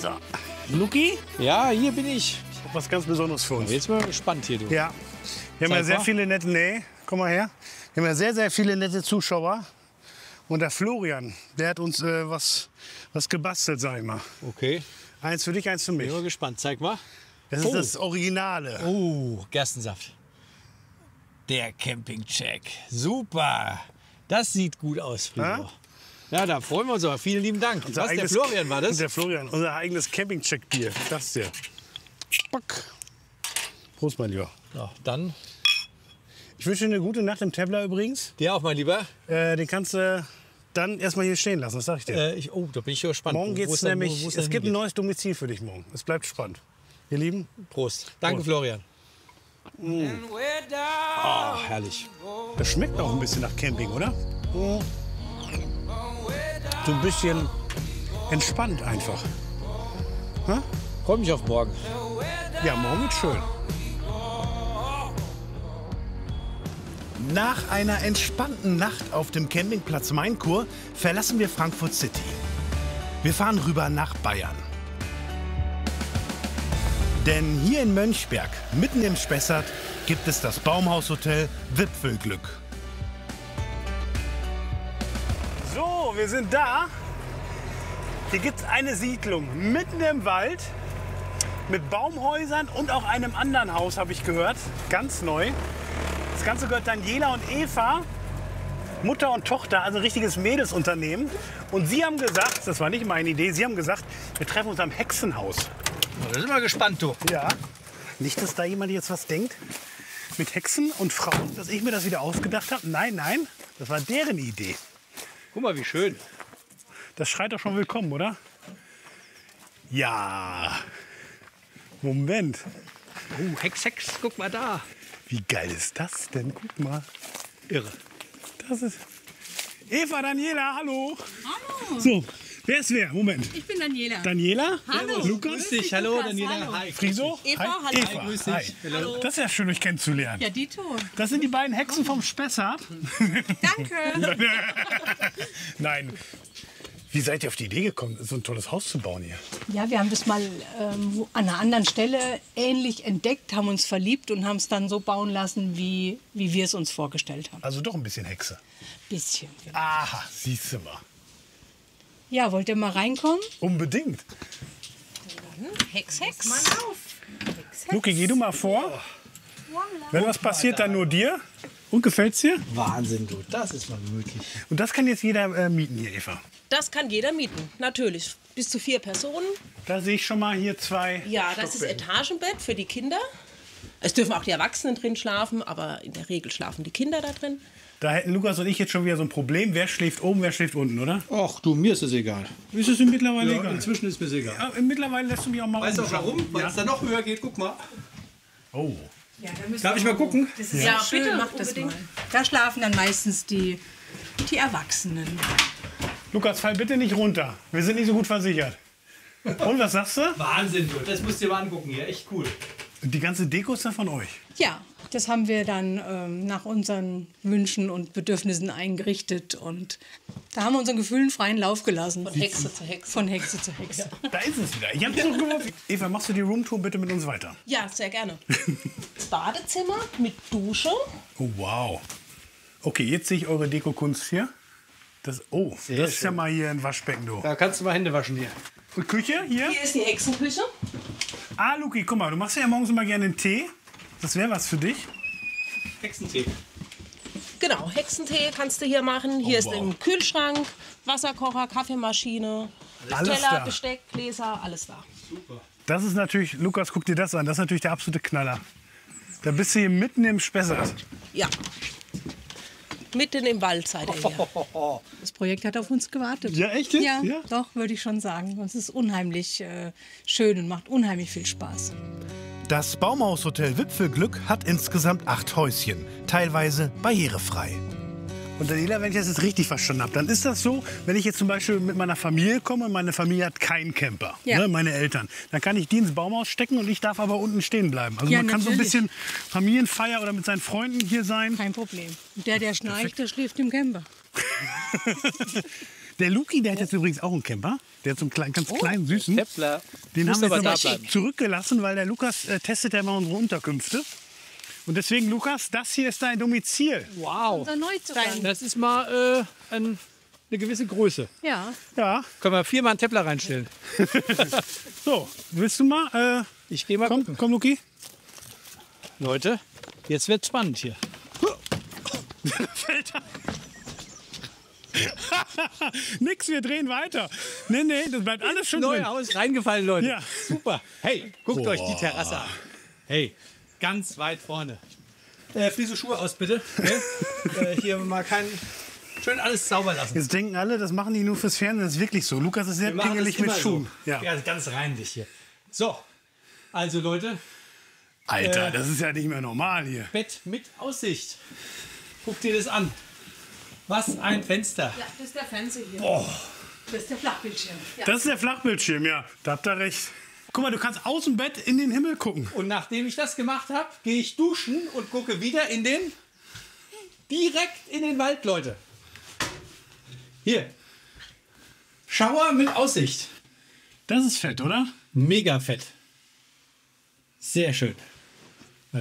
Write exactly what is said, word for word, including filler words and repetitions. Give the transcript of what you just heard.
So. Luki, Ja, hier bin ich. was ganz Besonderes für uns. Jetzt mal gespannt hier, du. Ja, wir haben Zeig ja sehr mal. viele nette, nee, komm mal her. Wir haben ja sehr, sehr viele nette Zuschauer. Und der Florian, der hat uns äh, was, was gebastelt, sag ich mal. Okay, Eins für dich, eins für mich. bin mal gespannt. Zeig mal. Das ist Oh. das Originale. Oh, Gerstensaft. Der Campingcheck. Super. Das sieht gut aus, Friso. Ja? Ja, da freuen wir uns aber. Vielen lieben Dank. Unser Was, der eigenes- Florian war das? Der Florian, unser eigenes Campingcheck-Bier. Das hier. Spack. Prost, mein Lieber. Ja, dann Ich wünsche dir eine gute Nacht im Tabler übrigens. dir auch, mein Lieber. Äh, den kannst du dann erstmal hier stehen lassen, das sag ich dir. Äh, ich, oh, da bin ich schon gespannt. Morgen Wo- geht wo es dann- nämlich, wo es es dann gibt ein hingeht. neues Domizil für dich morgen. Es bleibt spannend. Ihr Lieben, Prost. Danke, Prost. Florian. Oh, herrlich. das schmeckt auch ein bisschen nach Camping, oder? So ein bisschen entspannt einfach. Freue mich auf morgen. Ja, morgen wird schön. Nach einer entspannten Nacht auf dem Campingplatz Mainkur verlassen wir Frankfurt City. Wir fahren rüber nach Bayern. Denn hier in Mönchberg, mitten im Spessart, gibt es das Baumhaushotel Wipfelglück. So, wir sind da. Hier gibt es eine Siedlung mitten im Wald mit Baumhäusern und auch einem anderen Haus, habe ich gehört. Ganz neu. Das Ganze gehört Daniela und Eva, Mutter und Tochter, also ein richtiges Mädelsunternehmen. Und sie haben gesagt, das war nicht meine Idee, sie haben gesagt, wir treffen uns am Hexenhaus. Da sind wir gespannt, du. Ja. Nicht, dass da jemand jetzt was denkt mit Hexen und Frauen, dass ich mir das wieder ausgedacht habe. Nein, nein, das war deren Idee. Guck mal, wie schön. Das schreit doch schon willkommen, oder? Ja. Moment. Oh, Hex, Hex, guck mal da. Wie geil ist das denn? Guck mal. Irre. Das ist Eva, Daniela, hallo. Hallo, So, wer ist wer? Moment. ich bin Daniela. Daniela? Hallo. Lukas? Grüß dich, hallo, Lukas, Daniela. hallo. Hi. Friso? Eva, Hi. hallo. Eva. Hi, grüß dich. Hi. Hallo. Das ist ja schön, euch kennenzulernen. Ja, Dito. Das sind die beiden Hexen vom Spessart. Danke. Nein. Wie seid ihr auf die Idee gekommen, so ein tolles Haus zu bauen hier? Ja, wir haben das mal ähm, wo- an einer anderen Stelle ähnlich entdeckt, haben uns verliebt und haben es dann so bauen lassen, wie, wie wir es uns vorgestellt haben. Also doch ein bisschen Hexe. Bisschen. Aha, siehst du mal. Ja, wollt ihr mal reinkommen? Unbedingt. Hex, Hex. Mal auf. Luki, geh du mal vor. Wenn was passiert, dann nur dir. Und gefällt's dir? Wahnsinn, du. Das ist mal gemütlich. Und das kann jetzt jeder äh, mieten hier, Eva. Das kann jeder mieten, natürlich. Bis zu vier Personen. Da sehe ich schon mal hier zwei. Ja, das ist Stockbetten. Etagenbett für die Kinder. Es dürfen auch die Erwachsenen drin schlafen, aber in der Regel schlafen die Kinder da drin. Da hätten Lukas und ich jetzt schon wieder so ein Problem. Wer schläft oben, wer schläft unten, oder? Ach du, mir ist es egal. Ist es ihm mittlerweile Ja, egal? inzwischen ist mir es egal. Ja, mittlerweile lässt du mich auch mal Weißt du auch umschauen. warum? Weil es Ja. dann noch höher geht. Guck mal. Oh. Darf ich mal gucken? Das ist Ja, ja, schön, bitte, macht das unbedingt. mal. Da schlafen dann meistens die, die Erwachsenen. Lukas, fall bitte nicht runter. Wir sind nicht so gut versichert. Und was sagst du? Wahnsinn, du. Das musst du dir mal angucken hier. Echt cool. Die ganze Deko ist dann von euch. Ja, das haben wir dann ähm, nach unseren Wünschen und Bedürfnissen eingerichtet. Und da haben wir unseren Gefühlen freien Lauf gelassen. Von Hexe zu Hexe. Von Hexe zu Hexe. Da ist es wieder. Ich hab's doch gewusst. Eva, machst du die Roomtour bitte mit uns weiter? Ja, sehr gerne. Badezimmer mit Dusche. Oh, wow. Okay, jetzt sehe ich eure Dekokunst hier. Das, oh, das ist ja schön. mal hier ein Waschbecken, du. Da kannst du mal Hände waschen hier. Und Küche hier? Hier ist die Hexenküche. Ah, Luki, guck mal, du machst ja morgens immer gerne einen Tee. Das wäre was für dich. Hexentee. Genau, Hexentee kannst du hier machen. Hier ist wow. ein Kühlschrank, Wasserkocher, Kaffeemaschine, Alles Teller, da. Besteck, Gläser, alles da. Das ist natürlich, Lukas, guck dir das an. Das ist natürlich der absolute Knaller. Da bist du hier mitten im Spessart. Ja. Mitten im Wald seid ihr hier. Das Projekt hat auf uns gewartet. Ja, echt jetzt? Ja, Ja? doch, würde ich schon sagen. Und es ist unheimlich äh, schön und macht unheimlich viel Spaß. Das Baumhaushotel Wipfelglück hat insgesamt acht Häuschen, teilweise barrierefrei. Und Daniela, wenn ich das jetzt richtig verstanden habe, dann ist das so, wenn ich jetzt zum Beispiel mit meiner Familie komme und meine Familie hat keinen Camper, Ja. ne, meine Eltern, dann kann ich die ins Baumhaus stecken und ich darf aber unten stehen bleiben. Also Ja, man kann so ein natürlich. bisschen Familienfeier oder mit seinen Freunden hier sein. Kein Problem. Und der, der schnarcht, der schläft im Camper. Der Luki, der hat jetzt übrigens auch einen Camper. Der hat so einen kleinen, ganz kleinen, süßen. Teppler. Den Muss haben wir aber da jetzt aber bleiben. zurückgelassen, weil der Lukas äh, testet ja mal unsere Unterkünfte. Und deswegen, Lukas, das hier ist dein Domizil. Wow. Unser Neuzugang. Das ist mal äh, ein, eine gewisse Größe. Ja. Ja, Können wir viermal einen Teppler reinstellen. so, willst du mal? Äh, Ich gehe mal komm, gucken. komm, Luki. Leute, jetzt wird spannend hier. Fällt er. Nix, wir drehen weiter. Nee, nee, das bleibt alles schon Neu drin. aus, reingefallen, Leute. Ja. Super. Hey, guckt euch die Terrasse an. Hey, ganz weit vorne. Äh, Friese Schuhe aus, bitte. Okay? äh, hier mal kein... Schön alles sauber lassen. Jetzt denken alle, das machen die nur fürs Fernsehen. Das ist wirklich so. Lukas ist sehr Wir machen das pingelig mit immer Schuhen. So. Ja. Ja, ganz reinlich hier. So, also Leute, Alter, Äh. das ist ja nicht mehr normal hier. Bett mit Aussicht. Guck dir das an. Was ein Fenster. Ja, das ist der Fernseher hier. Das ist der Flachbildschirm. Ja. Das ist der Flachbildschirm, ja. Da habt ihr recht. Guck mal, du kannst aus dem Bett in den Himmel gucken. Und nachdem ich das gemacht habe, gehe ich duschen und gucke wieder in den... Direkt in den Wald, Leute. Hier. Schauer mit Aussicht. Das ist fett, oder? Mega fett. Sehr schön.